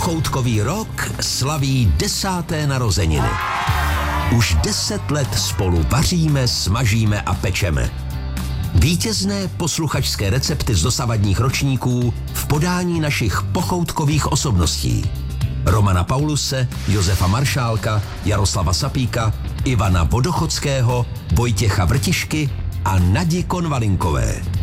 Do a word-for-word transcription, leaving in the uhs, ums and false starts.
Pochoutkový rok slaví desáté narozeniny. Už deset let spolu vaříme, smažíme a pečeme. Vítězné posluchačské recepty z dosavadních ročníků v podání našich pochoutkových osobností. Romana Pauluse, Josefa Maršálka, Jaroslava Sapíka, Ivana Vodochodského, Vojtěcha Vrtišky a Nadi Konvalinkové.